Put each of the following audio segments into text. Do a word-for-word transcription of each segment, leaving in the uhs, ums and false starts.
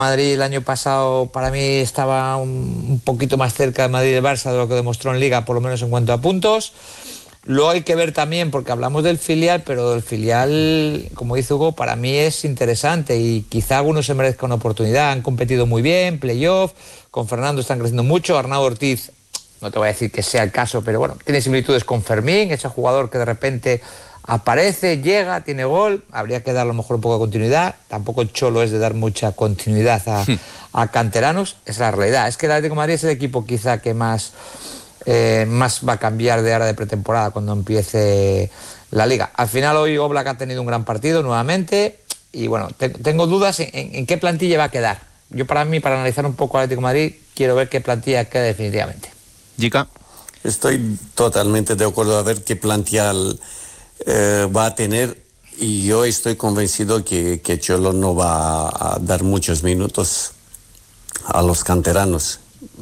Madrid el año pasado para mí estaba un, un poquito más cerca de Madrid y del Barça de lo que demostró en Liga, por lo menos en cuanto a puntos. Luego hay que ver también, porque hablamos del filial, pero el filial, como dice Hugo, para mí es interesante y quizá algunos se merezcan una oportunidad. Han competido muy bien, playoff, con Fernando están creciendo mucho. Arnau Ortiz, no te voy a decir que sea el caso, pero bueno, tiene similitudes con Fermín, ese jugador que de repente aparece, llega, tiene gol. Habría que dar a lo mejor un poco de continuidad. Tampoco el Cholo es de dar mucha continuidad a, a canteranos. Esa es la realidad. Es que el Atlético de Madrid es el equipo quizá que más, eh, más va a cambiar de ahora de pretemporada cuando empiece la Liga. Al final hoy Oblak ha tenido un gran partido nuevamente y bueno, te, tengo dudas en, en, en qué plantilla va a quedar. Yo para mí, para analizar un poco al Atlético de Madrid, quiero ver qué plantilla queda definitivamente. Jica. Estoy totalmente de acuerdo a ver qué plantilla Eh, va a tener, y yo estoy convencido que, que Cholo no va a dar muchos minutos a los canteranos,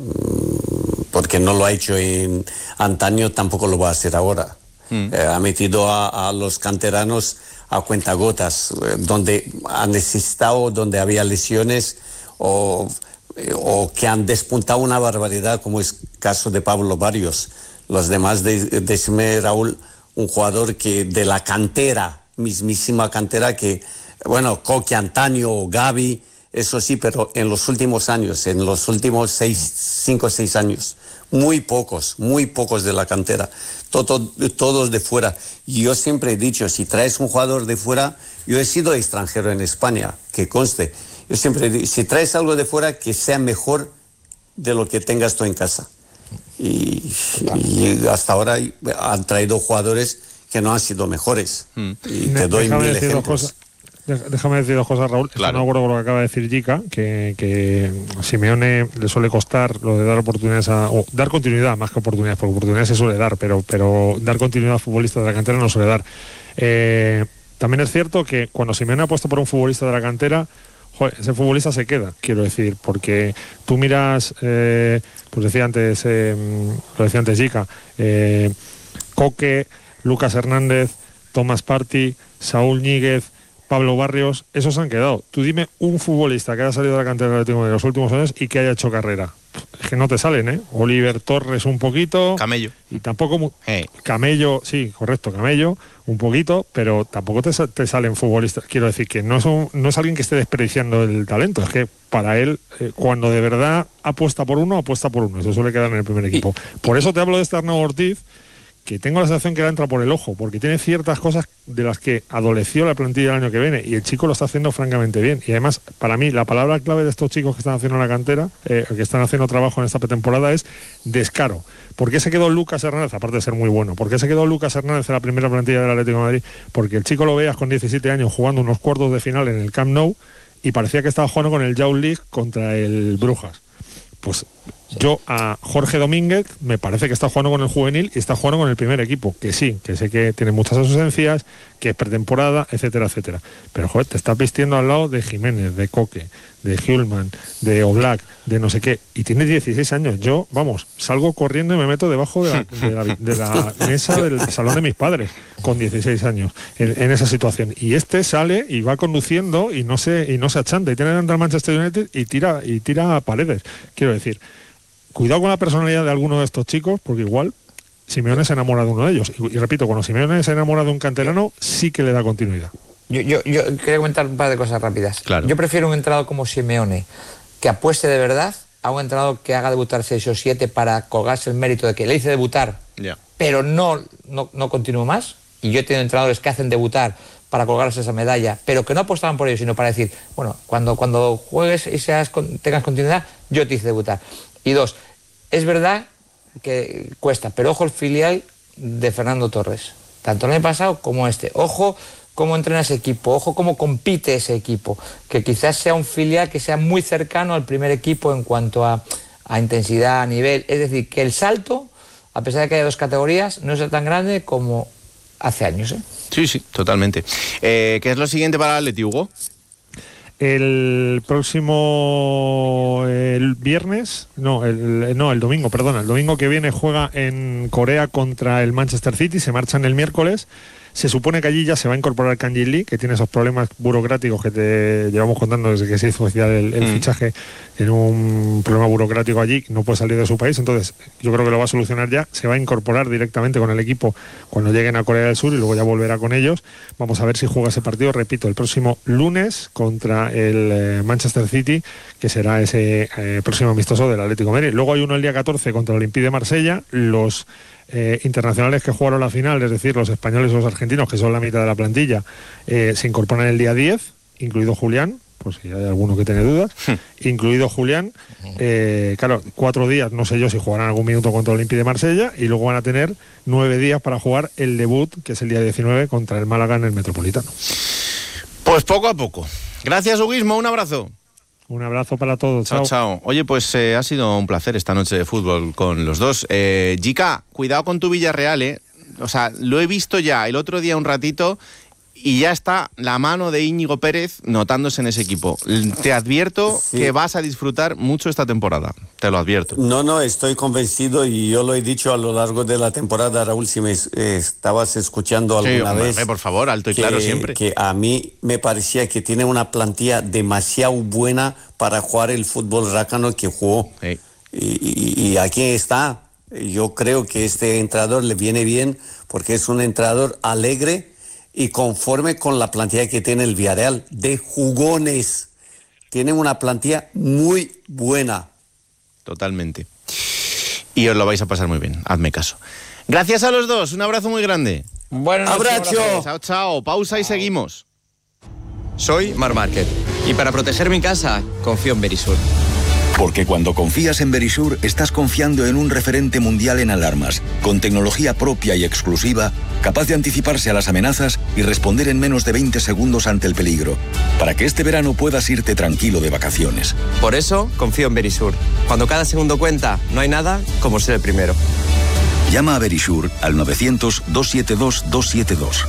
porque no lo ha hecho en antaño, tampoco lo va a hacer ahora. Mm. Eh, ha metido a, a los canteranos a cuentagotas, eh, donde ha necesitado, donde había lesiones o, eh, o que han despuntado una barbaridad, como es el caso de Pablo Barrios. Los demás, de, decime, Raúl, un jugador que de la cantera, mismísima cantera, que, bueno, Coque, Antonio, Gavi, eso sí, pero en los últimos años, en los últimos seis, cinco o seis años, muy pocos, muy pocos de la cantera, todo, todos de fuera. Y yo siempre he dicho, si traes un jugador de fuera, yo he sido extranjero en España, que conste, yo siempre he dicho, si traes algo de fuera, que sea mejor de lo que tengas tú en casa. Y, y hasta ahora han traído jugadores que no han sido mejores. Mm. Y te doy déjame mil decir ejemplos. Dos cosas, déjame decir dos cosas, Raúl. Claro. No acuerdo con lo que acaba de decir Jica, que, que a Simeone le suele costar lo de dar oportunidades a, o dar continuidad más que oportunidades, porque oportunidades se suele dar, pero, pero dar continuidad a futbolistas de la cantera no suele dar. Eh, también es cierto que cuando Simeone ha puesto por un futbolista de la cantera, joder, ese futbolista se queda, quiero decir, porque tú miras, eh, pues decía antes, eh, lo decía antes Jica, eh, Coque, Lucas Hernández, Tomás Partey, Saúl Ñíguez, Pablo Barrios, esos han quedado. Tú dime un futbolista que haya salido de la cantera del Atlético de los últimos años y que haya hecho carrera. Es que no te salen, ¿eh? Oliver Torres un poquito. Camello. Y tampoco... Mu- hey. Camello, sí, correcto, Camello, un poquito, pero tampoco te, te salen futbolistas. Quiero decir que no es, un, no es alguien que esté desperdiciando el talento, es que para él, eh, cuando de verdad apuesta por uno, apuesta por uno. Eso suele quedar en el primer equipo. Por eso te hablo de este Arnau Ortiz, que tengo la sensación que le entra por el ojo, porque tiene ciertas cosas de las que adoleció la plantilla el año que viene, y el chico lo está haciendo francamente bien. Y además, para mí, la palabra clave de estos chicos que están haciendo la cantera, eh, que están haciendo trabajo en esta pretemporada, es descaro. ¿Por qué se quedó Lucas Hernández, aparte de ser muy bueno? ¿Por qué se quedó Lucas Hernández en la primera plantilla del Atlético de Madrid? Porque el chico lo veas con diecisiete años jugando unos cuartos de final en el Camp Nou y parecía que estaba jugando con el Youth League contra el Brujas. Pues yo a Jorge Domínguez me parece que está jugando con el juvenil y está jugando con el primer equipo, que sí, que sé que tiene muchas ausencias, que es pretemporada, etcétera, etcétera. Pero joder, te estás vistiendo al lado de Jiménez, de Coque, de Hjulman, de Oblak, de no sé qué, y tiene dieciséis años. Yo, vamos, salgo corriendo y me meto debajo de la, de la, de la mesa del salón de mis padres, con dieciséis años, en, en esa situación. Y este sale y va conduciendo y no se, y no se achanta, y tiene delante al Manchester United y tira, y tira a paredes. Quiero decir, cuidado con la personalidad de alguno de estos chicos, porque igual Simeone se enamora de uno de ellos. Y, y repito, cuando Simeone se enamora de un canterano, sí que le da continuidad. Yo, yo, yo quería comentar un par de cosas rápidas. Claro. Yo prefiero un entrenador como Simeone, que apueste de verdad, a un entrenador que haga debutar seis o siete para colgarse el mérito de que le hice debutar, yeah. pero no, no, no continúo más. Y yo he tenido entrenadores que hacen debutar para colgarse esa medalla, pero que no apostaban por ello, sino para decir, bueno, cuando, cuando juegues y seas, tengas continuidad, yo te hice debutar. Y dos, es verdad que cuesta, pero ojo el filial de Fernando Torres, tanto el año pasado como este. Ojo cómo entrena ese equipo, ojo cómo compite ese equipo, que quizás sea un filial que sea muy cercano al primer equipo en cuanto a, a intensidad, a nivel. Es decir, que el salto, a pesar de que haya dos categorías, no es tan grande como hace años, ¿eh? Sí, sí, totalmente. Eh, ¿Qué es lo siguiente para el Atleti, Hugo? El próximo el viernes, no el, no, el domingo, perdona, el domingo que viene juega en Corea contra el Manchester City, se marchan el miércoles, Se supone que allí ya se va a incorporar Kangin Lee, que tiene esos problemas burocráticos que te llevamos contando desde que se hizo oficial el, el mm. fichaje, en un problema burocrático allí, no puede salir de su país, entonces yo creo que lo va a solucionar ya, se va a incorporar directamente con el equipo cuando lleguen a Corea del Sur y luego ya volverá con ellos. Vamos a ver si juega ese partido, repito, el próximo lunes contra el eh, Manchester City, que será ese eh, próximo amistoso del Atlético de Madrid. Luego hay uno el día catorce contra el Olympique de Marsella. Los Eh, internacionales que jugaron la final, es decir, los españoles y los argentinos, que son la mitad de la plantilla, eh, se incorporan el día diez, incluido Julián, por si hay alguno que tiene dudas, incluido Julián. Eh, claro, cuatro días, no sé yo si jugarán algún minuto contra el Olympique de Marsella, y luego van a tener nueve días para jugar el debut, que es el día diecinueve, contra el Málaga en el Metropolitano. Pues poco a poco. Gracias, Huguismo, un abrazo. Un abrazo para todos. Chao, chao. chao. Oye, pues eh, ha sido un placer esta noche de fútbol con los dos. Eh, Jica, cuidado con tu Villarreal, ¿eh? O sea, lo he visto ya el otro día un ratito y ya está la mano de Íñigo Pérez notándose en ese equipo. Te advierto sí. que vas a disfrutar mucho esta temporada, te lo advierto. No, no, estoy convencido y yo lo he dicho a lo largo de la temporada, Raúl, si me eh, estabas escuchando alguna sí, vez. Hombre, por favor, alto y que, claro siempre. Que a mí me parecía que tiene una plantilla demasiado buena para jugar el fútbol rácano que jugó. Sí. Y, y, y aquí está. Yo creo que este entrenador le viene bien porque es un entrenador alegre y conforme con la plantilla que tiene el Villarreal, de jugones. Tienen una plantilla muy buena. Totalmente. Y os lo vais a pasar muy bien, hazme caso. Gracias a los dos, un abrazo muy grande. Buenas noches. Abrazo. Chao, chao. Pausa y seguimos. Soy Mar Márquez y para proteger mi casa confío en Verisur. Porque cuando confías en Verisur, estás confiando en un referente mundial en alarmas, con tecnología propia y exclusiva, capaz de anticiparse a las amenazas y responder en menos de veinte segundos ante el peligro, para que este verano puedas irte tranquilo de vacaciones. Por eso, confío en Verisur. Cuando cada segundo cuenta, no hay nada como ser el primero. Llama a Verisur al novecientos, doscientos setenta y dos, doscientos setenta y dos.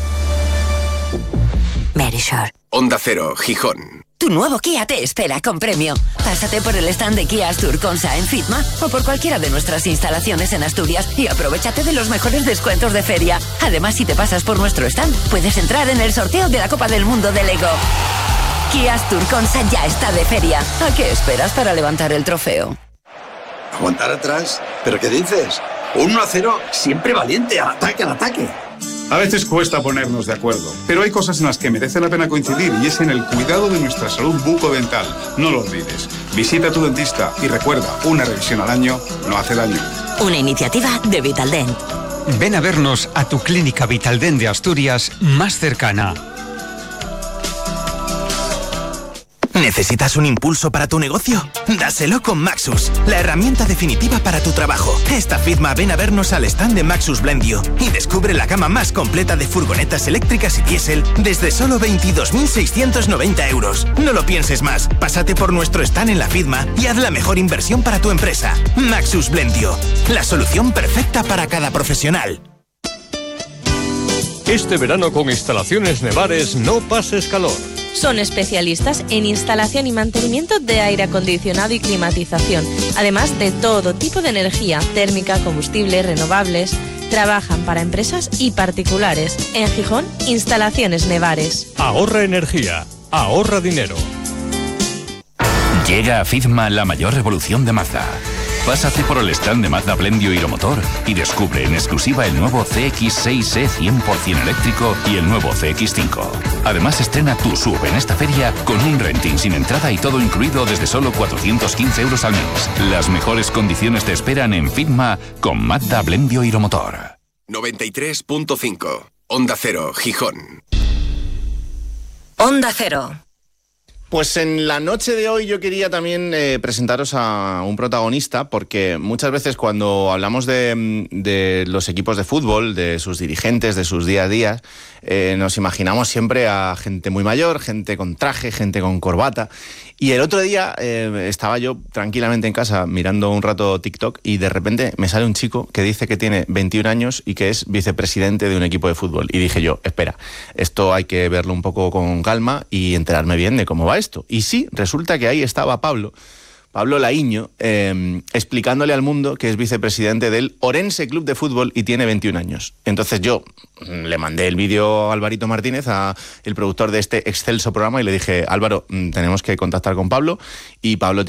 Verisur. Onda Cero, Gijón. Tu nuevo Kia te espera con premio. Pásate por el stand de Kia Asturconsa en Fitma o por cualquiera de nuestras instalaciones en Asturias y aprovéchate de los mejores descuentos de feria. Además, si te pasas por nuestro stand, puedes entrar en el sorteo de la Copa del Mundo de Lego. Kia Asturconsa ya está de feria. ¿A qué esperas para levantar el trofeo? ¿Aguantar atrás? ¿Pero qué dices? Un uno a cero siempre valiente, al ataque, al ataque. A veces cuesta ponernos de acuerdo, pero hay cosas en las que merece la pena coincidir y es en el cuidado de nuestra salud bucodental. No lo olvides. Visita a tu dentista y recuerda, una revisión al año no hace daño. Una iniciativa de Vitaldent. Ven a vernos a tu clínica Vitaldent de Asturias más cercana. ¿Necesitas un impulso para tu negocio? Dáselo con Maxus, la herramienta definitiva para tu trabajo. Esta Fitma ven a vernos al stand de Maxus Blendio y descubre la gama más completa de furgonetas eléctricas y diésel desde solo veintidós mil seiscientos noventa euros. No lo pienses más, pásate por nuestro stand en la Fitma y haz la mejor inversión para tu empresa. Maxus Blendio, la solución perfecta para cada profesional. Este verano con Instalaciones Nevares no pases calor. Son especialistas en instalación y mantenimiento de aire acondicionado y climatización, además de todo tipo de energía, térmica, combustible, renovables. Trabajan para empresas y particulares. En Gijón, Instalaciones Nevares. Ahorra energía, ahorra dinero. Llega a Fitma la mayor revolución de Mazda. Pásate por el stand de Mazda Blendio Hiromotor y descubre en exclusiva el nuevo C X seis E cien por ciento eléctrico y el nuevo C X cinco. Además estrena tu S U V en esta feria con un renting sin entrada y todo incluido desde solo cuatrocientos quince euros al mes. Las mejores condiciones te esperan en Fitma con Mazda Blendio Hiromotor. noventa y tres punto cinco. Onda Cero, Gijón. Onda Cero. Pues en la noche de hoy yo quería también eh, presentaros a un protagonista, porque muchas veces cuando hablamos de, de los equipos de fútbol, de sus dirigentes, de sus día a día, eh, nos imaginamos siempre a gente muy mayor, gente con traje, gente con corbata. Y el otro día eh, estaba yo tranquilamente en casa mirando un rato TikTok y de repente me sale un chico que dice que tiene veintiún años y que es vicepresidente de un equipo de fútbol. Y dije yo, espera, esto hay que verlo un poco con calma y enterarme bien de cómo va esto. Y sí, resulta que ahí estaba Pablo. Pablo Laíño, eh, explicándole al mundo que es vicepresidente del Orense Club de Fútbol y tiene veintiún años. Entonces yo le mandé el vídeo a Alvarito Martínez, a el productor de este excelso programa, y le dije, Álvaro, tenemos que contactar con Pablo, y Pablo tiene